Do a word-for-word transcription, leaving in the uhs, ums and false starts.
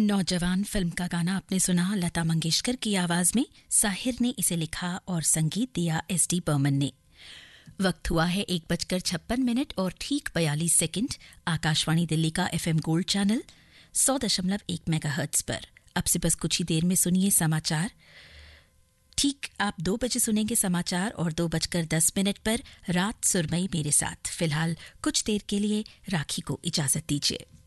नौजवान फिल्म का गाना आपने सुना लता मंगेशकर की आवाज में। साहिर ने इसे लिखा और संगीत दिया एस डी बर्मन ने। वक्त हुआ है एक बजकर छप्पन मिनट और ठीक बयालीस सेकंड। आकाशवाणी दिल्ली का एफएम गोल्ड चैनल सौ दशमलव एक मेगाहर्ट्ज पर। अब से बस कुछ ही देर में सुनिए समाचार। ठीक आप दो बजे सुनेंगे समाचार और दो बजकर दस मिनट पर रात सुरमई मेरे साथ। फिलहाल कुछ देर के लिए राखी को इजाजत दीजिए।